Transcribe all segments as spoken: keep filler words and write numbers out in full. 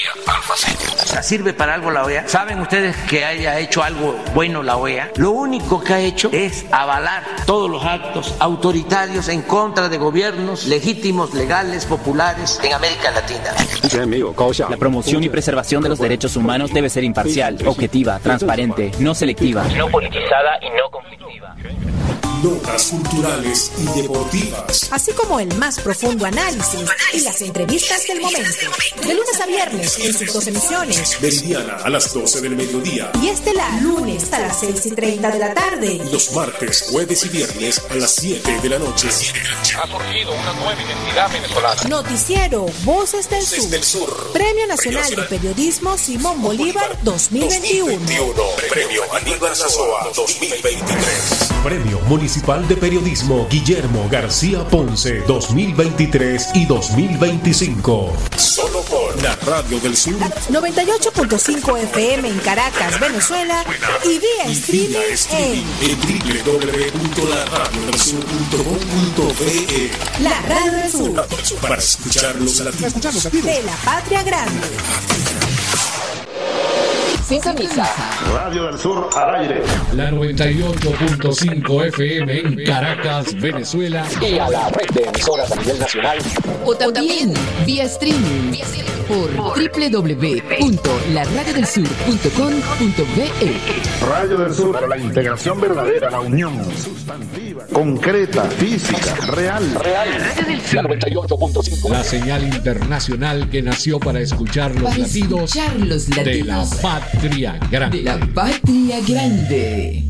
Alfa Center. O sea, ¿sirve para algo la O E A? ¿Saben ustedes que haya hecho algo bueno la O E A? Lo único que ha hecho es avalar todos los actos autoritarios en contra de gobiernos legítimos, legales, populares en América Latina. La promoción y preservación de los derechos humanos debe ser imparcial, objetiva, transparente, no selectiva, no politizada y no conflictiva. Notas culturales y deportivas, así como el más profundo análisis y las entrevistas del momento. De lunes a viernes en sus dos emisiones. Meridiana a las doce del mediodía y estelar lunes a las seis y treinta de la tarde. Y los martes, jueves y viernes a las siete de la noche. Ha surgido una nueva identidad venezolana. Noticiero Voces del, Voces Sur. del Sur. Premio Nacional de Periodismo Simón Bolívar dos mil veintiuno. Premio Aníbal Nazoa dos mil veintitrés. Premio Municipal de Periodismo Guillermo García Ponce dos mil veintitrés y dos mil veinticinco. Solo por la Radio del Sur noventa y ocho punto cinco F M en Caracas, Venezuela y vía streaming en w w w punto la radio del sur punto com punto be. La Radio del Sur. Para escuchar los latidos de la Patria Grande. Sintoniza Radio del Sur al aire. La noventa y ocho punto cinco F M en Caracas, Venezuela. Y a la red de emisoras a nivel nacional. O también vía streaming por w w w punto la radio del sur punto com punto be. Radio del Sur, para la integración verdadera, la unión sustantiva, concreta, física, real. Real. Radio del Sur. La noventa y ocho punto cinco. La señal internacional que nació para escuchar los para latidos, escuchar los latidos de la patria grande. De la patria grande.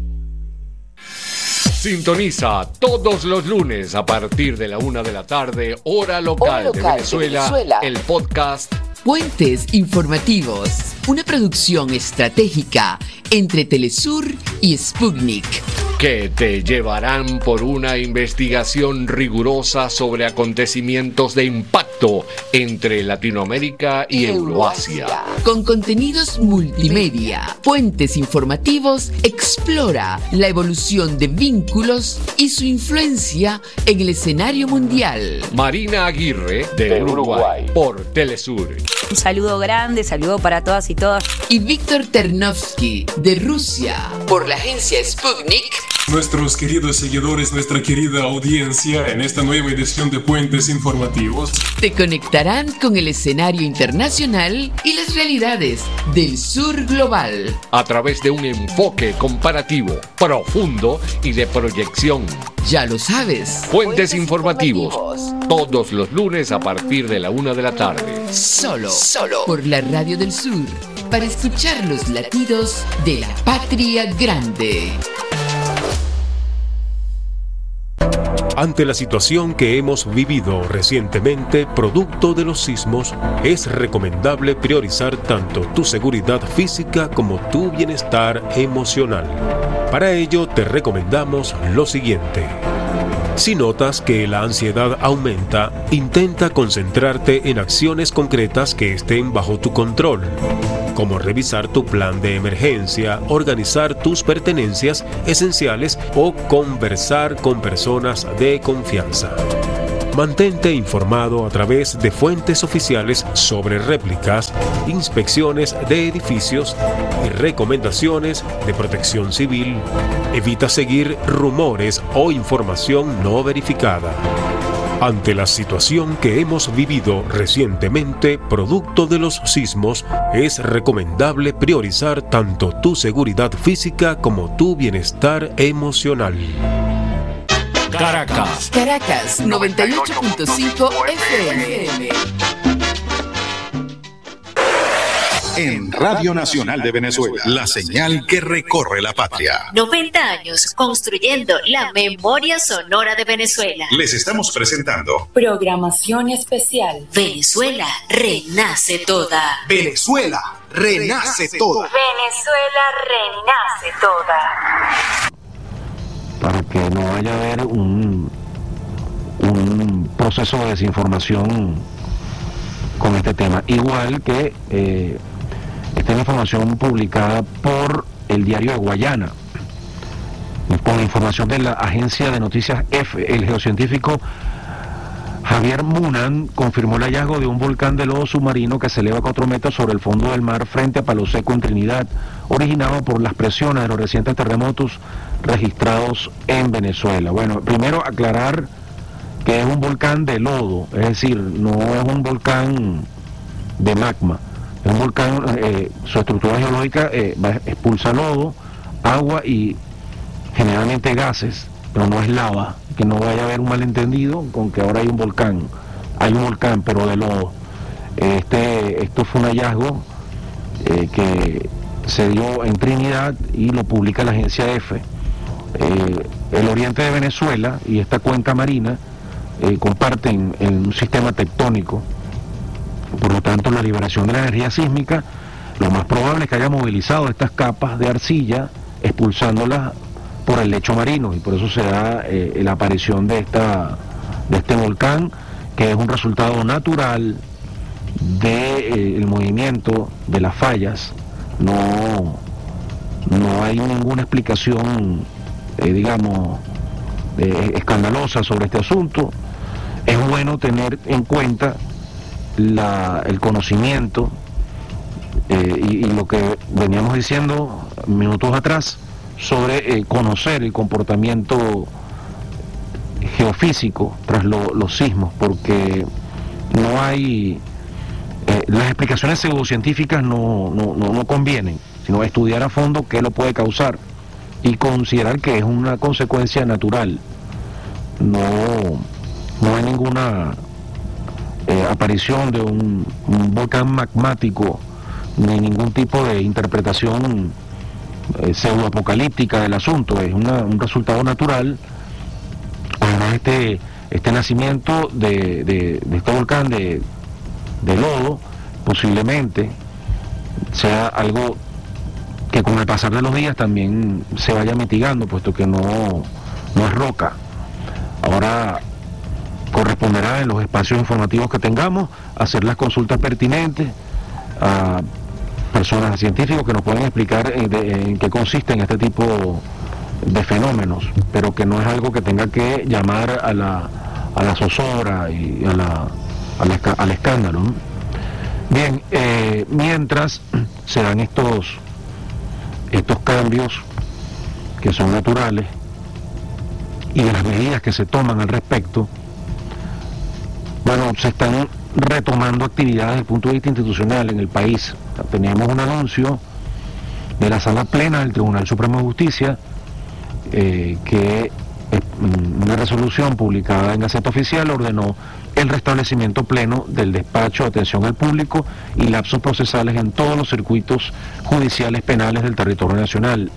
Sintoniza todos los lunes a partir de la una de la tarde, hora local, hora local de, Venezuela, de Venezuela, el podcast Puentes Informativos, una producción estratégica entre Telesur y Sputnik, que te llevarán por una investigación rigurosa sobre acontecimientos de impacto entre Latinoamérica y Euroasia. Con contenidos multimedia, Puentes Informativos explora la evolución de vínculos y su influencia en el escenario mundial. Marina Aguirre, de, de Uruguay, Uruguay, por Telesur. Un saludo grande, saludo para todas y todos. Y Víctor Ternovsky, de Rusia, por la agencia Sputnik. Nuestros queridos seguidores, nuestra querida audiencia, en esta nueva edición de Puentes Informativos, te conectarán con el escenario internacional y las realidades del sur global a través de un enfoque comparativo, profundo y de proyección. Ya lo sabes. Puentes, Puentes informativos, informativos, todos los lunes a partir de la una de la tarde. Solo, solo por la Radio del Sur, para escuchar los latidos de la patria grande. Ante la situación que hemos vivido recientemente, producto de los sismos, es recomendable priorizar tanto tu seguridad física como tu bienestar emocional. Para ello, te recomendamos lo siguiente. Si notas que la ansiedad aumenta, intenta concentrarte en acciones concretas que estén bajo tu control, como revisar tu plan de emergencia, organizar tus pertenencias esenciales o conversar con personas de confianza. Mantente informado a través de fuentes oficiales sobre réplicas, inspecciones de edificios y recomendaciones de protección civil. Evita seguir rumores o información no verificada. Ante la situación que hemos vivido recientemente, producto de los sismos, es recomendable priorizar tanto tu seguridad física como tu bienestar emocional. Caracas. Caracas, noventa y ocho punto cinco F M. En Radio Nacional de Venezuela, la señal que recorre la patria. noventa años construyendo la memoria sonora de Venezuela. Les estamos presentando programación especial. Venezuela renace toda. Venezuela renace toda. Venezuela renace toda. Para que no vaya a haber un, un proceso de desinformación con este tema. Igual que eh, esta es la información publicada por el Diario de Guayana, con información de la agencia de noticias F. El geocientífico Javier Munan confirmó el hallazgo de un volcán de lodo submarino que se eleva cuatro metros sobre el fondo del mar frente a Palo Seco en Trinidad, originado por las presiones de los recientes terremotos registrados en Venezuela. Bueno, primero aclarar que es un volcán de lodo, es decir, no es un volcán de magma, es un volcán, eh, su estructura geológica eh, expulsa lodo, agua y generalmente gases, pero no es lava, que no vaya a haber un malentendido con que ahora hay un volcán, hay un volcán pero de lodo. Este, esto fue un hallazgo eh, que se dio en Trinidad y lo publica la agencia EFE. Eh, el oriente de Venezuela y esta cuenca marina eh, comparten un sistema tectónico, por lo tanto la liberación de la energía sísmica, lo más probable es que haya movilizado estas capas de arcilla, expulsándolas por el lecho marino, y por eso se da eh, la aparición de, esta, de este volcán, que es un resultado natural del movimiento de las fallas. No, no hay ninguna explicación, eh, digamos, eh, escandalosa sobre este asunto. Es bueno tener en cuenta la, el conocimiento eh, y, y lo que veníamos diciendo minutos atrás, sobre eh, conocer el comportamiento geofísico tras lo, los sismos, porque no hay, eh, las explicaciones pseudocientíficas no, no, no, no convienen, sino estudiar a fondo qué lo puede causar y considerar que es una consecuencia natural. No, no hay ninguna eh, aparición de un, un volcán magmático, ni ningún tipo de interpretación Eh, pseudoapocalíptica del asunto. Es una, un resultado natural. Además, este, este nacimiento de, de, de este volcán de, de lodo posiblemente sea algo que con el pasar de los días también se vaya mitigando, puesto que no, no es roca. Ahora corresponderá en los espacios informativos que tengamos hacer las consultas pertinentes a personas científicos que nos pueden explicar en, de, en qué consisten este tipo de fenómenos, pero que no es algo que tenga que llamar a la, a la zozobra y a la, a la, al escándalo, ¿no? Bien, eh, mientras se dan estos, estos cambios que son naturales y de las medidas que se toman al respecto, bueno, se están retomando actividades desde el punto de vista institucional en el país. Tenemos un anuncio de la Sala Plena del Tribunal Supremo de Justicia, eh, que en una resolución publicada en Gaceta Oficial ordenó el restablecimiento pleno del despacho, atención al público y lapsos procesales en todos los circuitos judiciales penales del territorio nacional,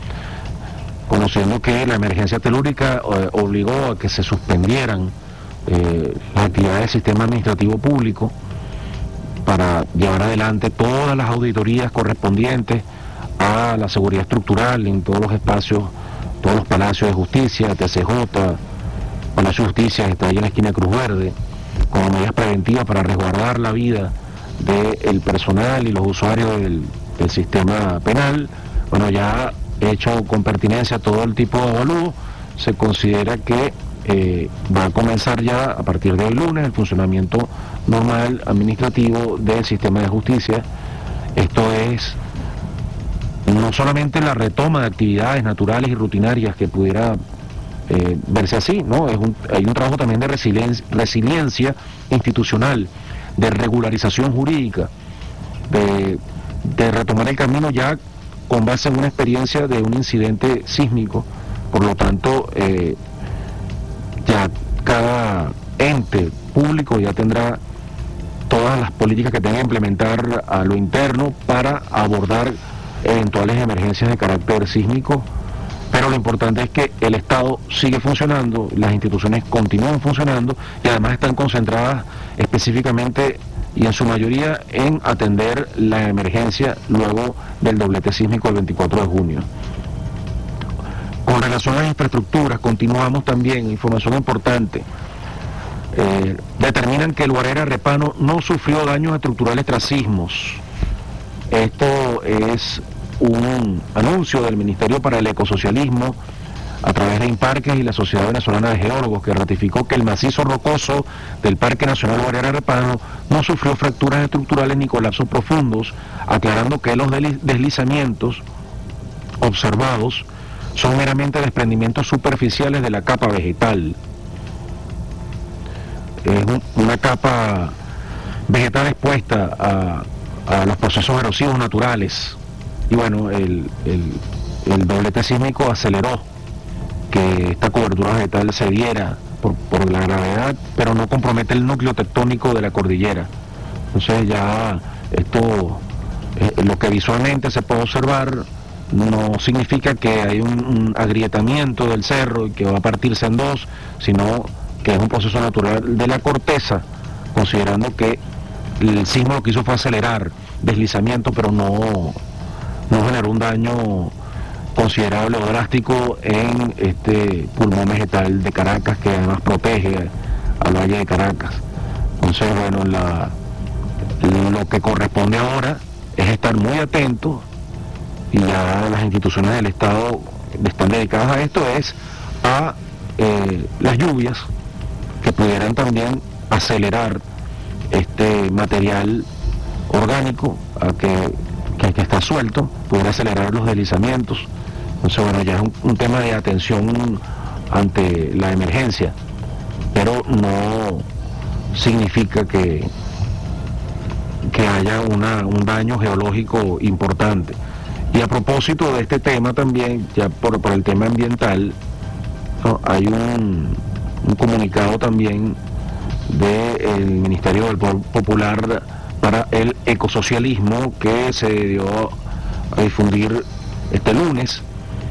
conociendo que la emergencia telúrica eh, obligó a que se suspendieran eh, las actividades del sistema administrativo público para llevar adelante todas las auditorías correspondientes a la seguridad estructural en todos los espacios, todos los palacios de justicia, T C J, Palacio de Justicia, que está ahí en la esquina de Cruz Verde, como medidas preventivas para resguardar la vida del personal y los usuarios del, del sistema penal. Bueno, ya hecho con pertinencia todo el tipo de avalúo, se considera que eh, va a comenzar ya a partir del lunes el funcionamiento normal administrativo del sistema de justicia. Esto es no solamente la retoma de actividades naturales y rutinarias que pudiera eh, verse así, ¿no? Es un, hay un trabajo también de resiliencia, resiliencia institucional, de regularización jurídica, de, de retomar el camino ya con base en una experiencia de un incidente sísmico. Por lo tanto, eh, ya cada ente público ya tendrá todas las políticas que tenga que implementar a lo interno para abordar eventuales emergencias de carácter sísmico, pero lo importante es que el Estado sigue funcionando, las instituciones continúan funcionando y además están concentradas específicamente y en su mayoría en atender la emergencia luego del doblete sísmico del veinticuatro de junio. Con relación a las infraestructuras, continuamos también, información importante. Eh, determinan que el Guarera Repano no sufrió daños estructurales tras sismos. Esto es un anuncio del Ministerio para el Ecosocialismo a través de Imparques y la Sociedad Venezolana de Geólogos, que ratificó que el macizo rocoso del Parque Nacional Guariara Repano no sufrió fracturas estructurales ni colapsos profundos, aclarando que los deslizamientos observados son meramente desprendimientos superficiales de la capa vegetal. Es un, una capa vegetal expuesta a, a los procesos erosivos naturales. Y bueno, el, el, el doblete sísmico aceleró que esta cobertura vegetal se diera por, por la gravedad, pero no compromete el núcleo tectónico de la cordillera. Entonces ya esto, eh, lo que visualmente se puede observar, no significa que hay un, un agrietamiento del cerro y que va a partirse en dos, sino que es un proceso natural de la corteza, considerando que el sismo lo que hizo fue acelerar deslizamiento, pero no, no generó un daño considerable o drástico en este pulmón vegetal de Caracas, que además protege al Valle de Caracas. Entonces, bueno, la, lo que corresponde ahora es estar muy atentos, y ya las instituciones del Estado están dedicadas a esto, es a eh, las lluvias que pudieran también acelerar este material orgánico a que, que, que está suelto, pudiera acelerar los deslizamientos. Entonces, bueno, ya es un, un tema de atención ante la emergencia, pero no significa que, que haya una, un daño geológico importante. Y a propósito de este tema también, ya por, por el tema ambiental, ¿no? Hay un, un comunicado también del Ministerio del Poder Popular para el Ecosocialismo, que se dio a difundir este lunes,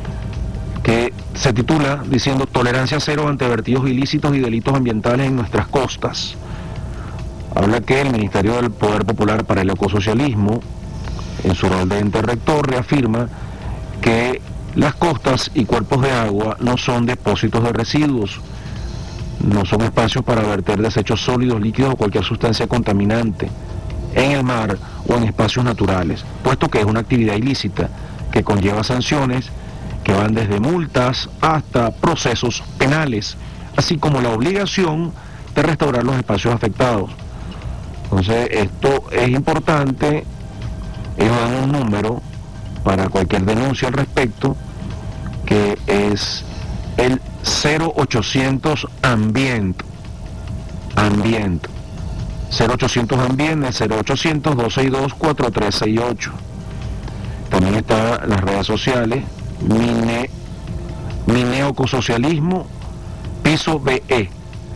que se titula diciendo: tolerancia cero ante vertidos ilícitos y delitos ambientales en nuestras costas. Habla que el Ministerio del Poder Popular para el Ecosocialismo, en su rol de ente rector, reafirma que las costas y cuerpos de agua no son depósitos de residuos, no son espacios para verter desechos sólidos, líquidos o cualquier sustancia contaminante en el mar o en espacios naturales, puesto que es una actividad ilícita que conlleva sanciones que van desde multas hasta procesos penales, así como la obligación de restaurar los espacios afectados. Entonces, esto es importante. Ellos dan un número para cualquier denuncia al respecto, que es el cero ochocientos Ambient, Ambient, cero ochocientos Ambient, el cero ochocientos, dos seis dos, cuatro tres seis ocho. También están las redes sociales, Mine, Mineocosocialismo, Piso B E,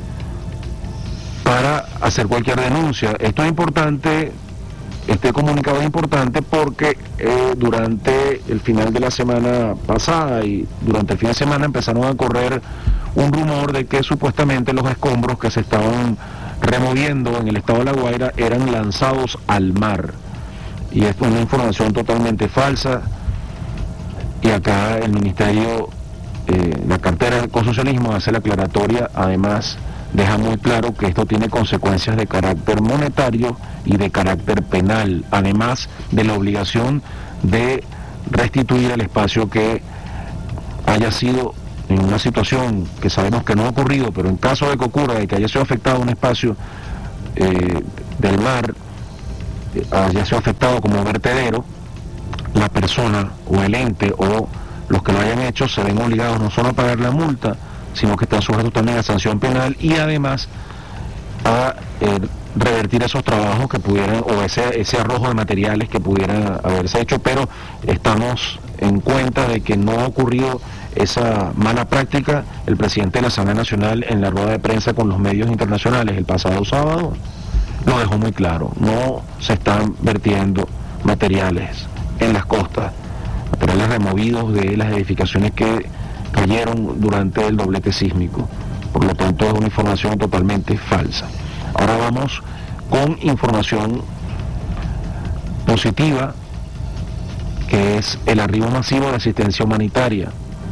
para hacer cualquier denuncia. Esto es importante. Este comunicado es importante porque eh, durante el final de la semana pasada y durante el fin de semana empezaron a correr un rumor de que supuestamente los escombros que se estaban removiendo en el estado de La Guaira eran lanzados al mar. Y esto es una información totalmente falsa. Y acá el Ministerio, eh, la cartera del Ecosocialismo hace la aclaratoria, además deja muy claro que esto tiene consecuencias de carácter monetario y de carácter penal, además de la obligación de restituir el espacio que haya sido, en una situación que sabemos que no ha ocurrido, pero en caso de que ocurra, de que haya sido afectado un espacio eh, del mar, eh, haya sido afectado como vertedero, la persona o el ente o los que lo hayan hecho se ven obligados no solo a pagar la multa, sino que están sujetos también a sanción penal y además a eh, revertir esos trabajos que pudieran, o ese, ese arrojo de materiales que pudieran haberse hecho, pero estamos en cuenta de que no ha ocurrido esa mala práctica. El presidente de la Asamblea Nacional, en la rueda de prensa con los medios internacionales el pasado sábado, lo dejó muy claro: no se están vertiendo materiales en las costas, materiales removidos de las edificaciones que cayeron durante el doblete sísmico. Por lo tanto, es una información totalmente falsa. Ahora vamos con información positiva, que es el arribo masivo de asistencia humanitaria.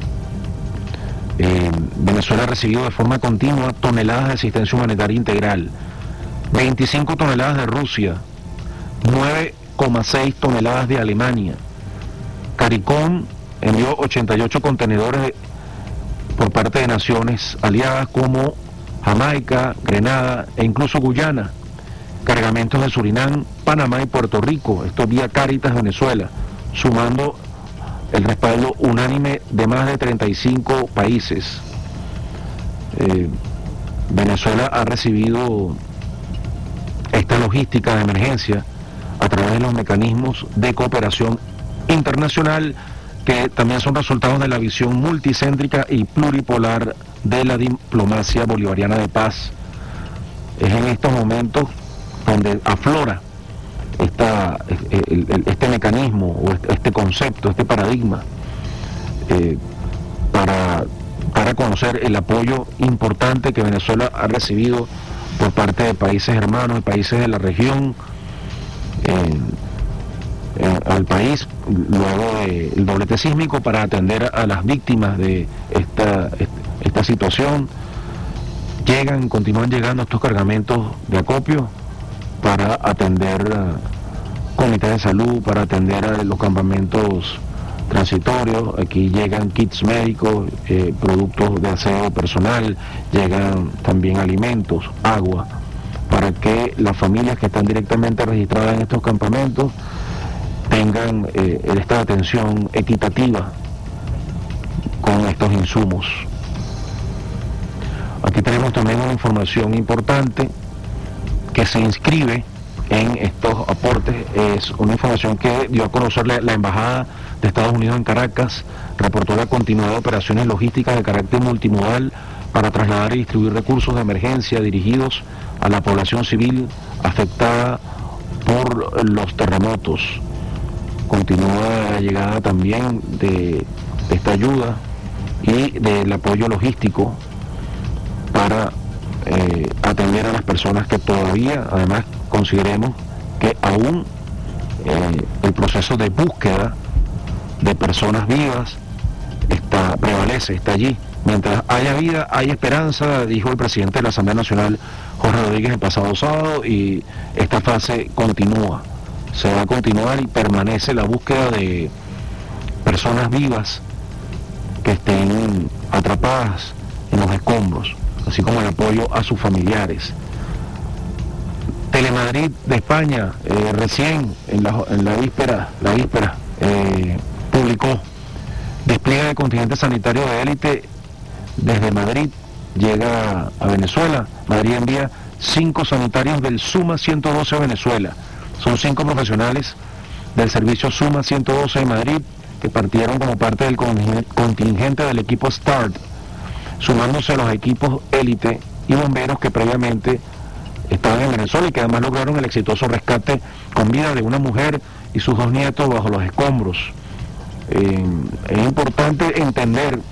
Eh, Venezuela ha recibido de forma continua toneladas de asistencia humanitaria integral, veinticinco toneladas de Rusia, nueve coma seis toneladas de Alemania. CARICOM envió ochenta y ocho contenedores por parte de naciones aliadas como Jamaica, Grenada e incluso Guyana, cargamentos de Surinam, Panamá y Puerto Rico, esto vía Cáritas Venezuela, sumando el respaldo unánime de más de treinta y cinco países. Eh, Venezuela ha recibido esta logística de emergencia a través de los mecanismos de cooperación internacional, que también son resultados de la visión multicéntrica y pluripolar de la diplomacia bolivariana de paz. Es en estos momentos donde aflora esta, este mecanismo o este concepto, este paradigma, eh, para, para conocer el apoyo importante que Venezuela ha recibido por parte de países hermanos y países de la región, eh, eh, al país luego del doblete sísmico, para atender a las víctimas de esta, esta situación. Llegan, continúan llegando estos cargamentos de acopio para atender uh, comités de salud, para atender a los campamentos transitorios. Aquí llegan kits médicos, eh, productos de aseo personal, llegan también alimentos, agua, para que las familias que están directamente registradas en estos campamentos tengan eh, esta atención equitativa con estos insumos. Aquí tenemos también una información importante que se inscribe en estos aportes. Es una información que dio a conocer la, la Embajada de Estados Unidos en Caracas. Reportó la continuidad de operaciones logísticas de carácter multimodal para trasladar y distribuir recursos de emergencia dirigidos a la población civil afectada por los terremotos. Continúa la llegada también de esta ayuda y del apoyo logístico para eh, atender a las personas que todavía, además, consideremos que aún eh, el proceso de búsqueda de personas vivas está, prevalece, está allí. Mientras haya vida, hay esperanza, dijo el presidente de la Asamblea Nacional, Jorge Rodríguez, el pasado sábado, y esta fase continúa, se va a continuar y permanece la búsqueda de personas vivas que estén atrapadas en los escombros, así como el apoyo a sus familiares. Telemadrid de España, eh, recién en la, en la víspera, la víspera eh, publicó despliegue de contingente sanitario de élite desde Madrid, llega a Venezuela. Madrid envía cinco sanitarios del SUMA ciento doce a Venezuela. Son cinco profesionales del servicio SUMA ciento doce de Madrid que partieron como parte del contingente del equipo START, sumándose a los equipos élite y bomberos que previamente estaban en Venezuela y que además lograron el exitoso rescate con vida de una mujer y sus dos nietos bajo los escombros. Eh, es importante entender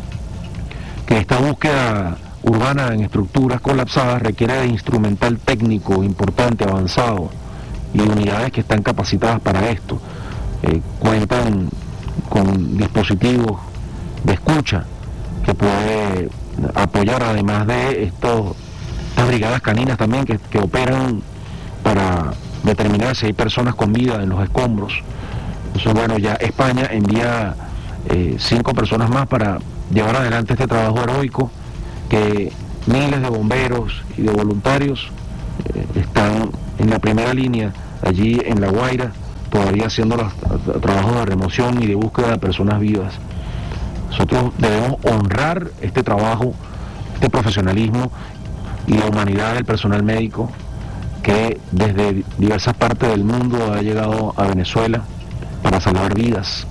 que esta búsqueda urbana en estructuras colapsadas requiere de instrumental técnico importante, avanzado, y unidades que están capacitadas para esto. Eh, cuentan con dispositivos de escucha que puede apoyar, además de estos, estas brigadas caninas también que, que operan para determinar si hay personas con vida en los escombros. Entonces, bueno, ya España envía eh, cinco personas más para llevar adelante este trabajo heroico, que miles de bomberos y de voluntarios eh, están en la primera línea, allí en La Guaira, todavía haciendo los trabajos de remoción y de búsqueda de personas vivas. Nosotros debemos honrar este trabajo, este profesionalismo y la humanidad del personal médico que desde diversas partes del mundo ha llegado a Venezuela para salvar vidas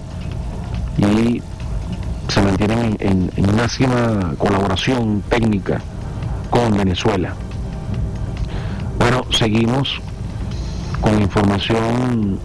y se mantienen en, en máxima colaboración técnica con Venezuela. Bueno, seguimos con información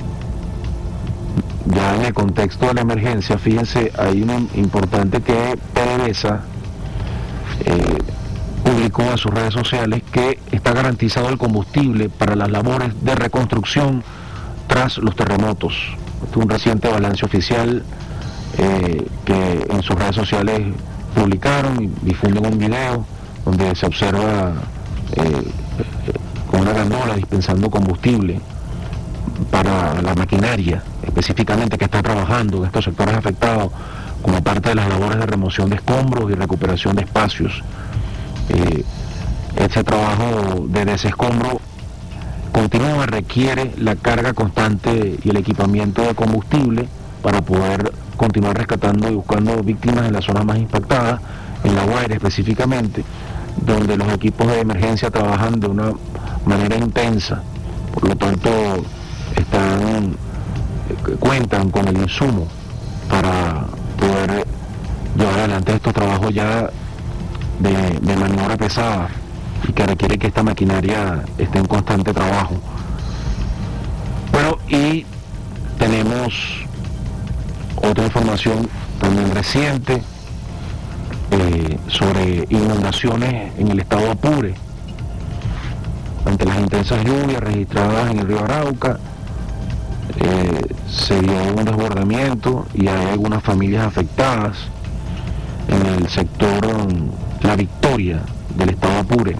ya en el contexto de la emergencia. Fíjense, hay un importante que PDVSA eh, publicó en sus redes sociales que está garantizado el combustible para las labores de reconstrucción tras los terremotos. Este es un reciente balance oficial eh, que en sus redes sociales publicaron y difunden un video donde se observa eh, con una gandola dispensando combustible para la maquinaria específicamente que está trabajando en estos sectores afectados como parte de las labores de remoción de escombros y recuperación de espacios. Eh, este trabajo de desescombro continúa, requiere la carga constante y el equipamiento de combustible para poder continuar rescatando y buscando víctimas en las zonas más impactadas, en La Guaira específicamente, donde los equipos de emergencia trabajan de una manera intensa. Por lo tanto, están, cuentan con el insumo para poder llevar adelante estos trabajos ya de, de maniobra pesada y que requiere que esta maquinaria esté en constante trabajo. Bueno, y tenemos otra información también reciente eh, sobre inundaciones en el estado Apure. Ante las intensas lluvias registradas en el río Arauca, eh, se dio un desbordamiento y hay algunas familias afectadas en el sector um, La Victoria del estado Apure.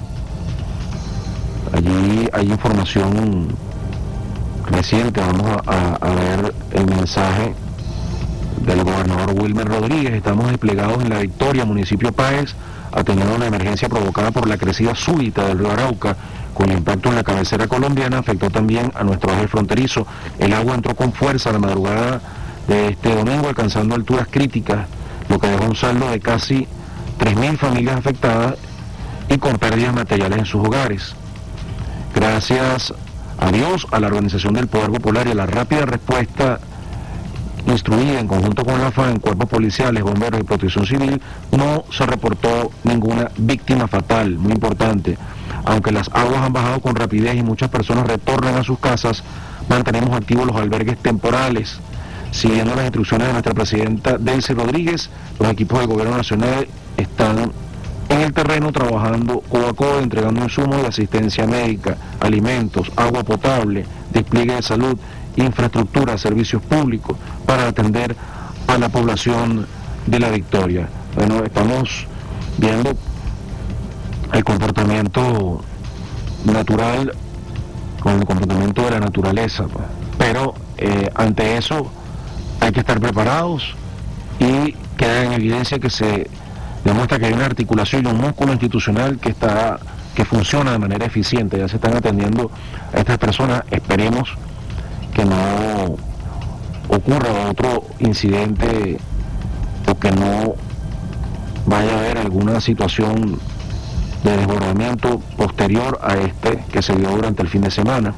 Allí hay información reciente, vamos a, a, a ver el mensaje del gobernador Wilmer Rodríguez. Estamos desplegados en La Victoria, municipio Páez, atendiendo una emergencia provocada por la crecida súbita del río Arauca, cuyo impacto en la cabecera colombiana afectó también a nuestro eje fronterizo. El agua entró con fuerza a la madrugada de este domingo, alcanzando alturas críticas, lo que dejó un saldo de casi tres mil familias afectadas y con pérdidas materiales en sus hogares. Gracias a Dios, a la Organización del Poder Popular y a la rápida respuesta instruida en conjunto con la FAN, cuerpos policiales, bomberos y protección civil, no se reportó ninguna víctima fatal, muy importante. Aunque las aguas han bajado con rapidez y muchas personas retornan a sus casas, mantenemos activos los albergues temporales. Siguiendo las instrucciones de nuestra presidenta Delcy Rodríguez, los equipos del gobierno nacional están en el terreno trabajando codo a codo, entregando insumos de asistencia médica, alimentos, agua potable, despliegue de salud, infraestructura, servicios públicos para atender a la población de La Victoria. Bueno, estamos viendo el comportamiento natural con el comportamiento de la naturaleza, pero eh, ante eso hay que estar preparados y queda en evidencia que se demuestra que hay una articulación y un músculo institucional que está que funciona de manera eficiente. Ya se están atendiendo a estas personas. Esperemos que no ocurra otro incidente o que no vaya a haber alguna situación de desbordamiento posterior a este que se dio durante el fin de semana,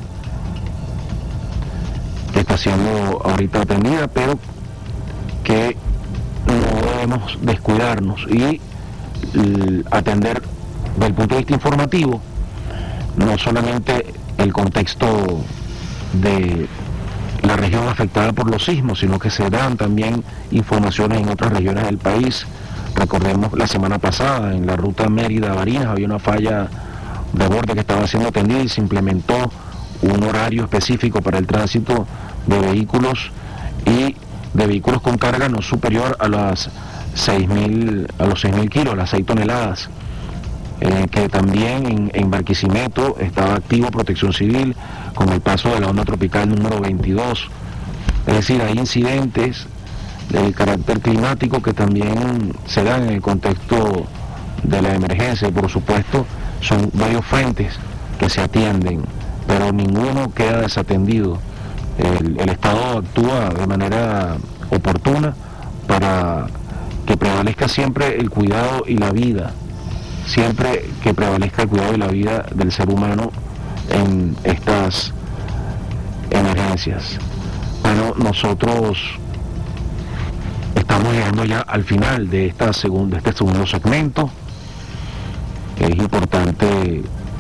que está siendo ahorita atendida, pero que no debemos descuidarnos y l, atender desde el punto de vista informativo no solamente el contexto de la región afectada por los sismos, sino que se dan también informaciones en otras regiones del país. Recordemos la semana pasada en la ruta Mérida-Barinas había una falla de borde que estaba siendo atendida y se implementó un horario específico para el tránsito de vehículos y de vehículos con carga no superior a las seis mil, a los seis mil kilos, las seis toneladas. Eh, que también en, en Barquisimeto estaba activo Protección Civil con el paso de la onda tropical número veintidós. Es decir, hay incidentes de carácter climático que también se dan en el contexto de la emergencia y por supuesto son varios frentes que se atienden, pero ninguno queda desatendido. El, el Estado actúa de manera oportuna para que prevalezca siempre el cuidado y la vida, siempre que prevalezca el cuidado y la vida del ser humano en estas emergencias. Bueno, nosotros estamos llegando ya al final de, esta segunda, de este segundo segmento. Es importante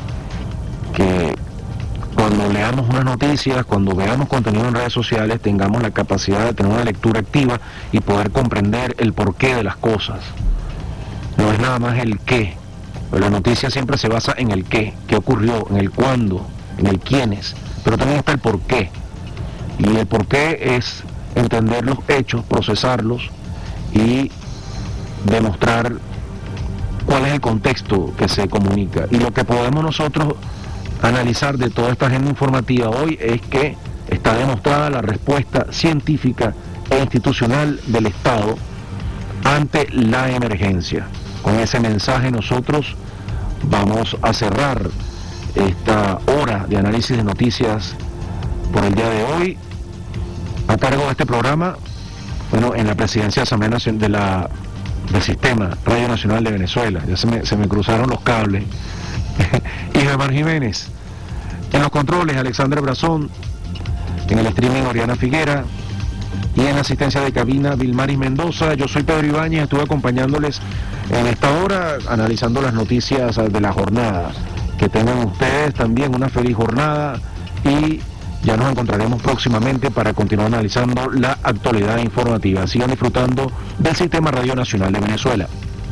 que cuando leamos unas noticias, cuando veamos contenido en redes sociales, tengamos la capacidad de tener una lectura activa y poder comprender el porqué de las cosas. No es nada más el qué. La noticia siempre se basa en el qué, qué ocurrió, en el cuándo, en el quiénes, pero también está el por qué. Y el por qué es entender los hechos, procesarlos y demostrar cuál es el contexto que se comunica. Y lo que podemos nosotros analizar de toda esta agenda informativa hoy es que está demostrada la respuesta científica e institucional del Estado ante la emergencia. Con ese mensaje nosotros vamos a cerrar esta hora de análisis de noticias por el día de hoy. A cargo de este programa, bueno, en la presidencia de la Asamblea Nacional de la, del Sistema Radio Nacional de Venezuela, ya se me, se me cruzaron los cables, y Germán Jiménez. En los controles, Alexander Brazón. En el streaming, Oriana Figuera. Y en la asistencia de cabina, Vilmaris Mendoza. Yo soy Pedro Ibáñez, estuve acompañándoles en esta hora, analizando las noticias de la jornada. Que tengan ustedes también una feliz jornada y ya nos encontraremos próximamente para continuar analizando la actualidad informativa. Sigan disfrutando del Sistema Radio Nacional de Venezuela.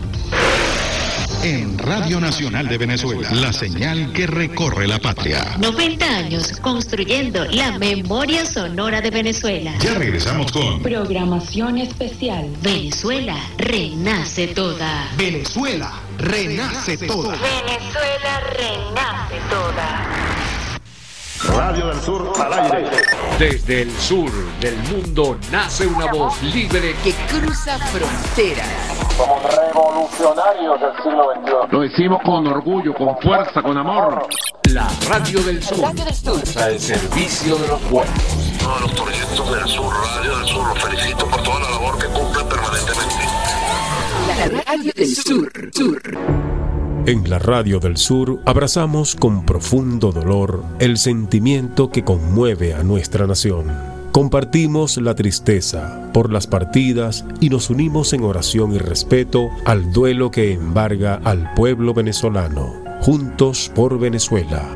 En Radio Nacional de Venezuela, la señal que recorre la patria. noventa años construyendo la memoria sonora de Venezuela. Ya regresamos con programación especial. Venezuela renace toda. Venezuela renace toda. Venezuela renace toda. Radio del Sur al aire. Desde el sur del mundo nace una voz libre que cruza fronteras. Somos revolucionarios del siglo veintiuno. Lo decimos con orgullo, con fuerza, con amor. La Radio del Sur. Radio del Sur. Al servicio de los pueblos. Todos los proyectos del Sur, Radio del Sur, los felicito por toda la labor que cumplen permanentemente. La Radio del Sur. Sur. En la Radio del Sur abrazamos con profundo dolor el sentimiento que conmueve a nuestra nación. Compartimos la tristeza por las partidas y nos unimos en oración y respeto al duelo que embarga al pueblo venezolano. Juntos por Venezuela.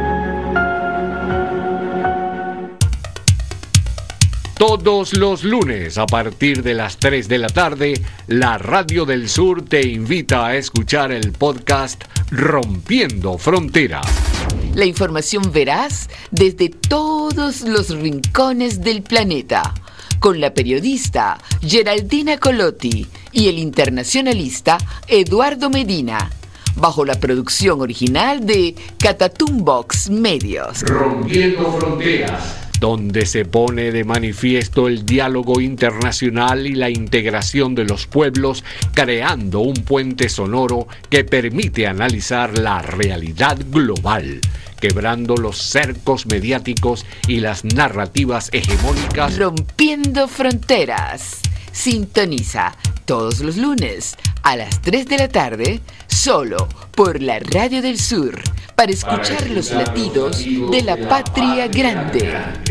Todos los lunes a partir de las tres de la tarde, la Radio del Sur te invita a escuchar el podcast Rompiendo Fronteras. La información veraz desde todos los rincones del planeta, con la periodista Geraldina Colotti y el internacionalista Eduardo Medina, bajo la producción original de Catatumbox Medios. Rompiendo Fronteras, donde se pone de manifiesto el diálogo internacional y la integración de los pueblos, creando un puente sonoro que permite analizar la realidad global, quebrando los cercos mediáticos y las narrativas hegemónicas. Rompiendo Fronteras. Sintoniza todos los lunes a las tres de la tarde, solo por la Radio del Sur, para escuchar, para escuchar los latidos de la, de la patria grande.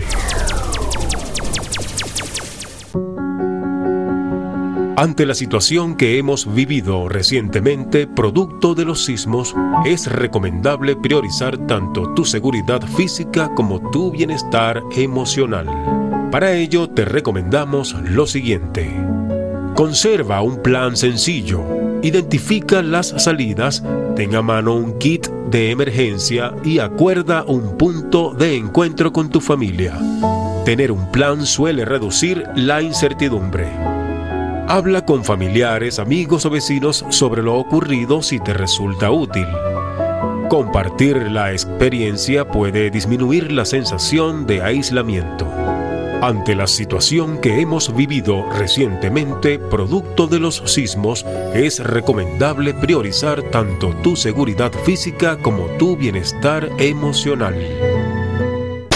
Ante la situación que hemos vivido recientemente, producto de los sismos, es recomendable priorizar tanto tu seguridad física como tu bienestar emocional. Para ello, te recomendamos lo siguiente. Conserva un plan sencillo. Identifica las salidas, ten a mano un kit de emergencia y acuerda un punto de encuentro con tu familia. Tener un plan suele reducir la incertidumbre. Habla con familiares, amigos o vecinos sobre lo ocurrido si te resulta útil. Compartir la experiencia puede disminuir la sensación de aislamiento. Ante la situación que hemos vivido recientemente, producto de los sismos, es recomendable priorizar tanto tu seguridad física como tu bienestar emocional.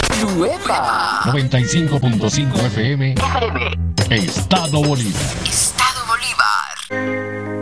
noventa y cinco punto cinco F M, Estado Bolívar.